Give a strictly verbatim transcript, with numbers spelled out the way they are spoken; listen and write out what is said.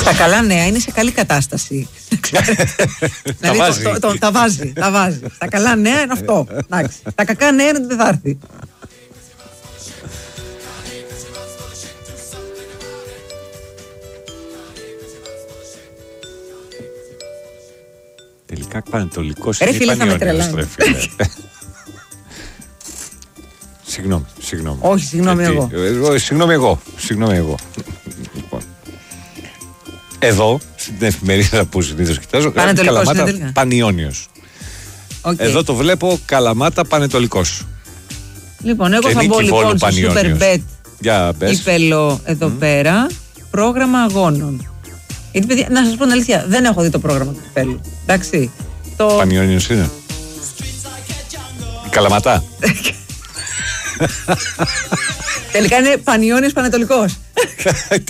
Τα καλά νέα είναι σε καλή κατάσταση. Τα βάζει. Τα βάζει, τα βάζει. Τα καλά νέα είναι αυτό. Τα κακά νέα είναι ότι δεν θα έρθει. Τελικά Πανετολικός είναι ή Πανιόνιος. Συγγνώμη, συγγνώμη. Όχι, συγγνώμη εγώ. Συγγνώμη εγώ. Συγγνώμη εγώ. Λοιπόν. Εδώ, στην εφημερίδα που συνήθως κοιτάζω, γράφει Καλαμάτα Πανιόνιος. Okay. Εδώ το βλέπω Καλαμάτα Πανετολικός. Λοιπόν, εγώ θα μπω λοιπόν στο Superbet Ήπελο εδώ mm. πέρα, πρόγραμμα αγώνων. Γιατί, παιδιά, να σας πω την αλήθεια, δεν έχω δει το πρόγραμμα του Ήπελου. Εντάξει. Το... Πανιόνιος είναι. Καλαματά. Τελικά είναι Πανιόνιος Πανετολικός.